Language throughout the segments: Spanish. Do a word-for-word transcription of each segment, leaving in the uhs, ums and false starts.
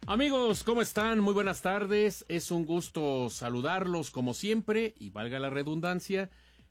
Amigos, ¿cómo están? Muy buenas tardes. Es un gusto saludarlos como siempre y valga la redundancia,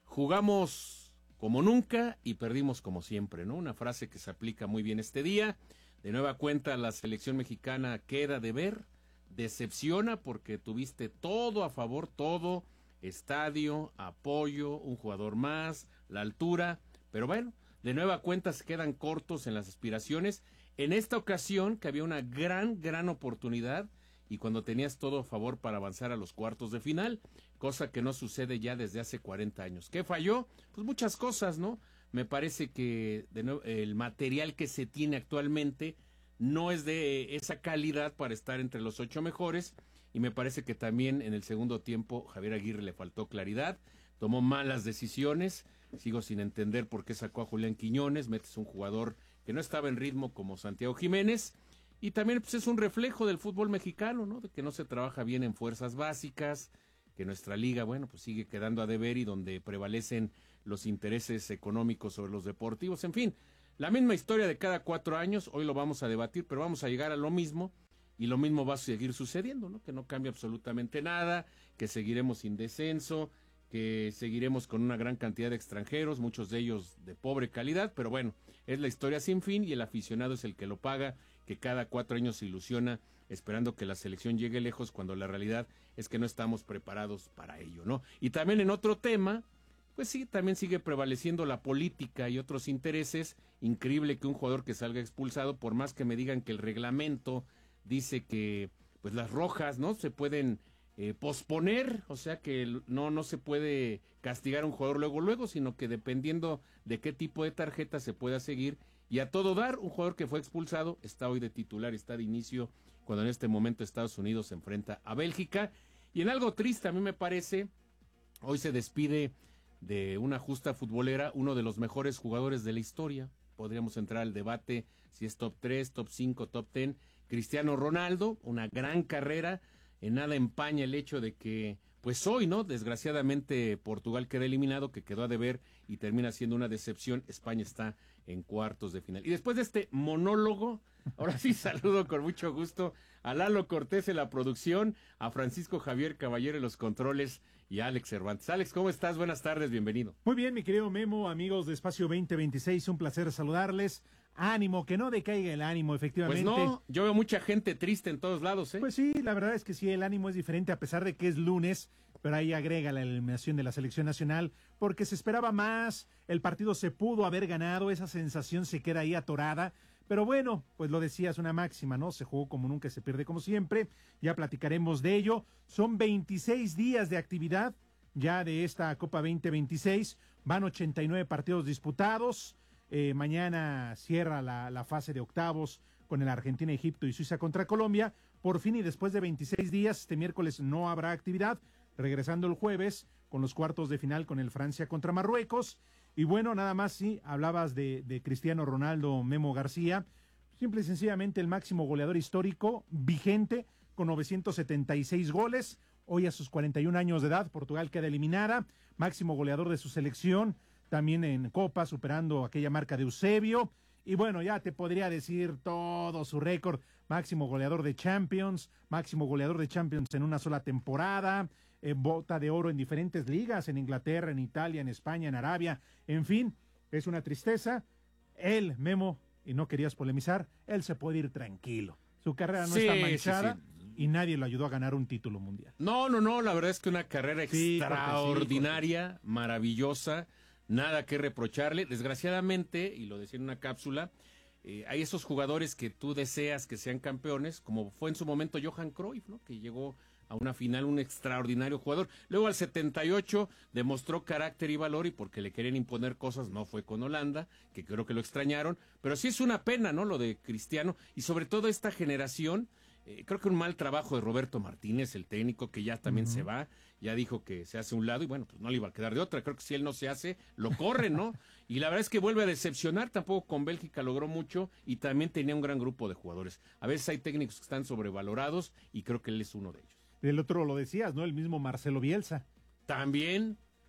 jugamos como nunca y perdimos como siempre, ¿no? Una frase que se aplica muy bien este día. De nueva cuenta, la selección mexicana queda de ver, decepciona porque tuviste todo a favor, todo, estadio, apoyo, un jugador más, la altura, pero bueno, de nueva cuenta se quedan cortos en las aspiraciones. En esta ocasión, que había una gran, gran oportunidad y cuando tenías todo a favor para avanzar a los cuartos de final, cosa que no sucede ya desde hace cuarenta años. ¿Qué falló? Pues muchas cosas, ¿no? Me parece que de nuevo, el material que se tiene actualmente no es de esa calidad para estar entre los ocho mejores y me parece que también en el segundo tiempo Javier Aguirre le faltó claridad, tomó malas decisiones, sigo sin entender por qué sacó a Julián Quiñones, metes un jugador que no estaba en ritmo como Santiago Jiménez, y también pues, es un reflejo del fútbol mexicano, ¿no? De que no se trabaja bien en fuerzas básicas, que nuestra liga, bueno, pues sigue quedando a deber y donde prevalecen los intereses económicos sobre los deportivos, en fin, la misma historia de cada cuatro años, hoy lo vamos a debatir, pero vamos a llegar a lo mismo, y lo mismo va a seguir sucediendo, ¿no? Que no cambia absolutamente nada, que seguiremos sin descenso, que seguiremos con una gran cantidad de extranjeros, muchos de ellos de pobre calidad, pero bueno, es la historia sin fin y el aficionado es el que lo paga, que cada cuatro años se ilusiona esperando que la selección llegue lejos cuando la realidad es que no estamos preparados para ello, ¿no? Y también en otro tema, pues sí, también sigue prevaleciendo la política y otros intereses. Increíble que un jugador que salga expulsado, por más que me digan que el reglamento dice que pues las rojas, ¿no? Se pueden Eh, posponer, o sea que no, no se puede castigar a un jugador luego, luego, sino que dependiendo de qué tipo de tarjeta se pueda seguir, y a todo dar, un jugador que fue expulsado está hoy de titular, está de inicio, cuando en este momento Estados Unidos se enfrenta a Bélgica, y en algo triste a mí me parece, hoy se despide de una justa futbolera, uno de los mejores jugadores de la historia, podríamos entrar al debate si es top tres, top cinco, top diez, Cristiano Ronaldo, una gran carrera. En nada empaña el hecho de que, pues hoy, ¿no? Desgraciadamente Portugal queda eliminado, que quedó a deber y termina siendo una decepción. España está en cuartos de final. Y después de este monólogo, ahora sí saludo con mucho gusto a Lalo Cortés en la producción, a Francisco Javier Caballero en los controles y a Alex Cervantes. Alex, ¿cómo estás? Buenas tardes, bienvenido. Muy bien, mi querido Memo, amigos de Espacio veinte veintiséis, un placer saludarles. Ánimo, que no decaiga el ánimo, efectivamente. Pues no, yo veo mucha gente triste en todos lados, ¿eh? Pues sí, la verdad es que sí, el ánimo es diferente a pesar de que es lunes, pero ahí agrega la eliminación de la selección nacional, porque se esperaba más, el partido se pudo haber ganado, esa sensación se queda ahí atorada, pero bueno, pues lo decías, una máxima, ¿no? Se jugó como nunca, se pierde como siempre, ya platicaremos de ello. Son veintiséis días de actividad ya de esta Copa veinte veintiséis, van ochenta y nueve partidos disputados. Eh, mañana cierra la, la fase de octavos con el Argentina, Egipto y Suiza contra Colombia. Por fin y después de veintiséis días, este miércoles no habrá actividad, regresando el jueves con los cuartos de final con el Francia contra Marruecos. Y bueno, nada más, sí, hablabas de, de Cristiano Ronaldo, Memo García, simple y sencillamente el máximo goleador histórico vigente con novecientos setenta y seis goles. Hoy a sus cuarenta y un años de edad, Portugal queda eliminada, máximo goleador de su selección, también en Copa, superando aquella marca de Eusebio, y bueno, ya te podría decir todo su récord, máximo goleador de Champions, máximo goleador de Champions en una sola temporada, eh, bota de oro en diferentes ligas, en Inglaterra, en Italia, en España, en Arabia, en fin, es una tristeza. Él, Memo, y no querías polemizar, él se puede ir tranquilo, su carrera no sí, está manchada, sí, sí. Y nadie lo ayudó a ganar un título mundial. No, no, no, la verdad es que una carrera sí, extraordinaria, porque sí, porque... maravillosa, nada que reprocharle. Desgraciadamente, y lo decía en una cápsula, eh, hay esos jugadores que tú deseas que sean campeones, como fue en su momento Johan Cruyff, ¿no? Que llegó a una final, un extraordinario jugador. Luego al setenta y ocho demostró carácter y valor, y porque le querían imponer cosas, no fue con Holanda, que creo que lo extrañaron, pero sí es una pena, ¿no? Lo de Cristiano, y sobre todo esta generación. Eh, creo que un mal trabajo de Roberto Martínez, el técnico, que ya también uh-huh. se va, ya dijo que se hace a un lado y bueno, pues no le iba a quedar de otra, creo que si él no se hace, lo corre, ¿no? Y la verdad es que vuelve a decepcionar, tampoco con Bélgica logró mucho y también tenía un gran grupo de jugadores. A veces hay técnicos que están sobrevalorados y creo que él es uno de ellos. El otro lo decías, ¿no? El mismo Marcelo Bielsa. También,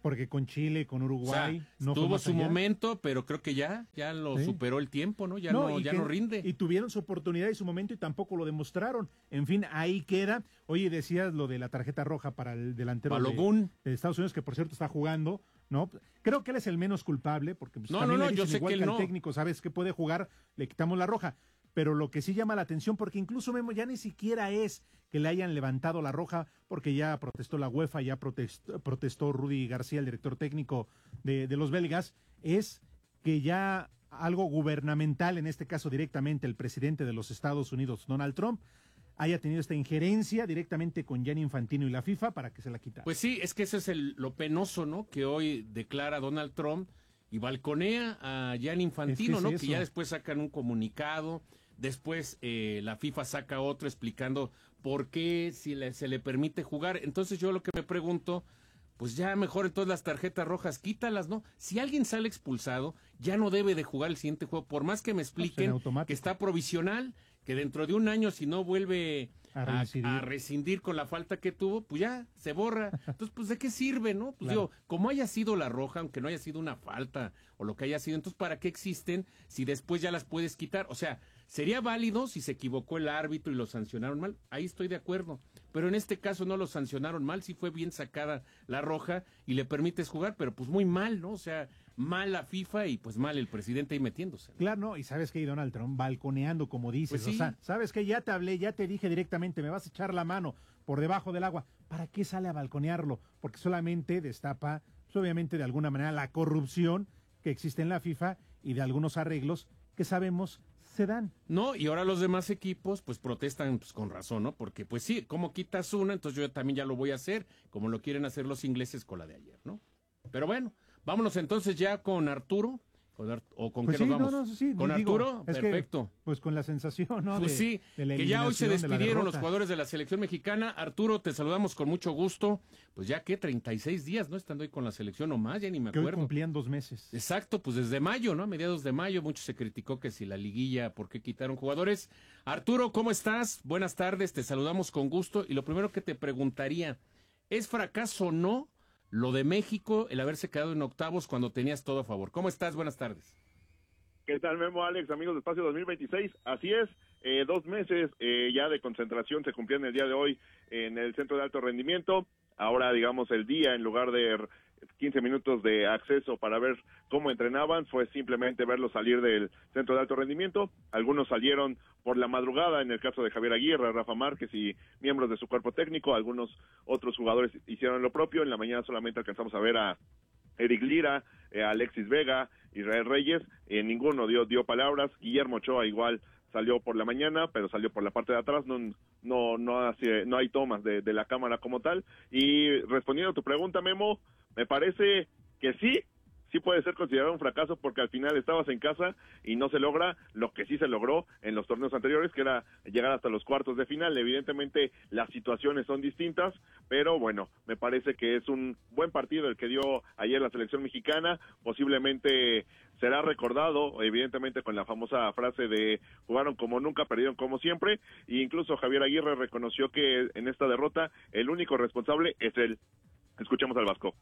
Porque con Chile, con Uruguay, o sea, no tuvo su allá. momento, pero creo que ya, ya lo sí. superó el tiempo, ¿no? Ya no, no ya que, no rinde. Y tuvieron su oportunidad y su momento y tampoco lo demostraron. En fin, ahí queda. Oye, decías lo de la tarjeta roja para el delantero de, de Estados Unidos, que por cierto está jugando, ¿no? Creo que él es el menos culpable, porque pues, no, también no, no, le dicen, yo sé igual que, que él al no. técnico, sabes que puede jugar, le quitamos la roja. Pero lo que sí llama la atención, porque incluso Memo ya ni siquiera es que le hayan levantado la roja, porque ya protestó la UEFA, ya protestó, protestó Rudy García, el director técnico de, de los belgas, es que ya algo gubernamental, en este caso directamente el presidente de los Estados Unidos, Donald Trump, haya tenido esta injerencia directamente con Gianni Infantino y la FIFA para que se la quitara. Pues sí, es que ese es el, lo penoso, ¿no? Que hoy declara Donald Trump y balconea a Gianni Infantino, es que es ¿no? Eso. Que ya después sacan un comunicado. Después eh, la FIFA saca otro explicando por qué si le, se le permite jugar. Entonces yo lo que me pregunto, pues ya mejor entonces las tarjetas rojas quítalas, ¿no? Si alguien sale expulsado, ya no debe de jugar el siguiente juego. Por más que me expliquen pues que está provisional, que dentro de un año si no vuelve a, a, a rescindir con la falta que tuvo, pues ya se borra. Entonces, pues ¿de qué sirve, no? Pues claro. Digo, como haya sido la roja, aunque no haya sido una falta o lo que haya sido, entonces ¿para qué existen si después ya las puedes quitar? O sea, sería válido si se equivocó el árbitro y lo sancionaron mal, ahí estoy de acuerdo, pero en este caso no lo sancionaron mal, sí fue bien sacada la roja y le permites jugar, pero pues muy mal, ¿no? O sea, mal la FIFA y pues mal el presidente ahí metiéndose, ¿no? Claro, no, y sabes que Donald Trump balconeando, como dices, pues sí. O sea, sabes que ya te hablé, ya te dije directamente, me vas a echar la mano por debajo del agua, ¿para qué sale a balconearlo? Porque solamente destapa, pues, obviamente de alguna manera, la corrupción que existe en la FIFA y de algunos arreglos que sabemos se dan. No, y ahora los demás equipos pues protestan pues, con razón, ¿no? Porque pues sí, como quitas una, entonces yo también ya lo voy a hacer, como lo quieren hacer los ingleses con la de ayer, ¿no? Pero bueno, vámonos entonces ya con Arturo, con Ar ¿o con pues qué sí, nos vamos? No, no, sí, ¿Con digo, Arturo? Perfecto. Que, pues con la sensación, ¿no? Pues de, sí, de la que ya hoy se despidieron de los jugadores de la selección mexicana. Arturo, te saludamos con mucho gusto. Pues ya que treinta y seis días, ¿no? Estando hoy con la selección o más, ya ni me acuerdo. Que hoy cumplían dos meses. Exacto, pues desde mayo, ¿no? A mediados de mayo, mucho se criticó que si la liguilla, ¿por qué quitaron jugadores? Arturo, ¿cómo estás? Buenas tardes, te saludamos con gusto. Y lo primero que te preguntaría, ¿es fracaso o no lo de México, el haberse quedado en octavos cuando tenías todo a favor? ¿Cómo estás? Buenas tardes. ¿Qué tal, Memo, Alex, amigos de Espacio dos mil veintiséis? Así es, eh, dos meses eh, ya de concentración se cumplían el día de hoy en el Centro de Alto Rendimiento. Ahora, digamos, el día, en lugar de quince minutos de acceso para ver cómo entrenaban, fue simplemente verlos salir del Centro de Alto Rendimiento. Algunos salieron por la madrugada, en el caso de Javier Aguirre, Rafa Márquez y miembros de su cuerpo técnico. Algunos otros jugadores hicieron lo propio. En la mañana solamente alcanzamos a ver a Eric Lira, eh, Alexis Vega, Israel Reyes, eh, ninguno dio dio palabras. Guillermo Ochoa igual salió por la mañana, pero salió por la parte de atrás, no no no, hace, no hay tomas de, de la cámara como tal. Y respondiendo a tu pregunta, Memo, me parece que sí, sí puede ser considerado un fracaso porque al final estabas en casa y no se logra lo que sí se logró en los torneos anteriores, que era llegar hasta los cuartos de final. Evidentemente las situaciones son distintas, pero bueno, me parece que es un buen partido el que dio ayer la selección mexicana. Posiblemente será recordado, evidentemente, con la famosa frase de jugaron como nunca, perdieron como siempre, e incluso Javier Aguirre reconoció que en esta derrota el único responsable es él. Escuchemos al Vasco.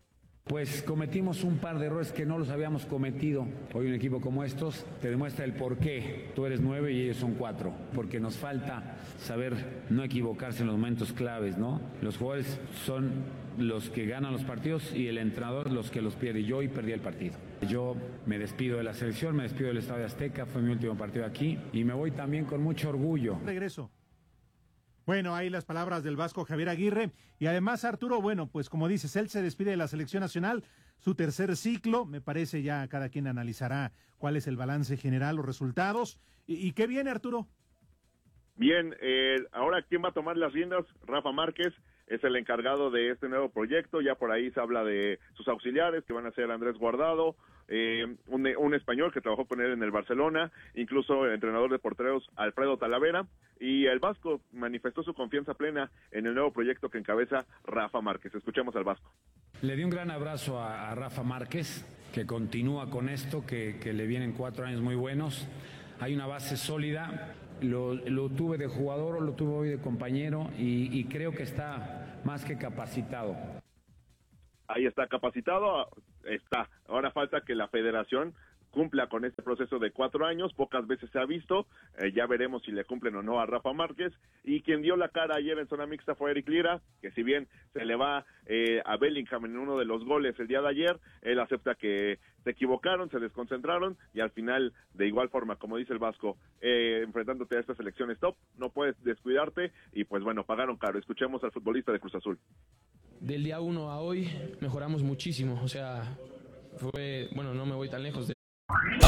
Pues cometimos un par de errores que no los habíamos cometido. Hoy un equipo como estos te demuestra el por qué tú eres nueve y ellos son cuatro. Porque nos falta saber no equivocarse en los momentos claves, ¿no? Los jugadores son los que ganan los partidos y el entrenador los que los pierde. Yo hoy perdí el partido. Yo me despido de la selección, me despido del Estadio Azteca, fue mi último partido aquí y me voy también con mucho orgullo. Regreso. Bueno, ahí las palabras del Vasco Javier Aguirre. Y además, Arturo, bueno, pues como dices, él se despide de la selección nacional, su tercer ciclo. Me parece ya cada quien analizará cuál es el balance general, los resultados. ¿Y, y qué viene, Arturo? Bien, eh, ahora, ¿quién va a tomar las riendas? Rafa Márquez es el encargado de este nuevo proyecto. Ya por ahí se habla de sus auxiliares, que van a ser Andrés Guardado, eh, un, un español que trabajó con él en el Barcelona, incluso el entrenador de porteros Alfredo Talavera, y el Vasco manifestó su confianza plena en el nuevo proyecto que encabeza Rafa Márquez. Escuchemos al Vasco. Le di un gran abrazo a, a Rafa Márquez, que continúa con esto, que, que le vienen cuatro años muy buenos. Hay una base sólida, lo, lo tuve de jugador, lo tuve hoy de compañero y, y creo que está más que capacitado. ahí está capacitado, está. Ahora falta que la federación cumpla con este proceso de cuatro años, pocas veces se ha visto, eh, ya veremos si le cumplen o no a Rafa Márquez, y quien dio la cara ayer en zona mixta fue Eric Lira, que si bien se le va eh, a Bellingham en uno de los goles el día de ayer, él acepta que se equivocaron, se desconcentraron, y al final, de igual forma, como dice el Vasco, eh, enfrentándote a estas elecciones top, no puedes descuidarte, y pues bueno, pagaron caro. Escuchemos al futbolista de Cruz Azul. Del día uno a hoy mejoramos muchísimo, o sea, fue, bueno, no me voy tan lejos de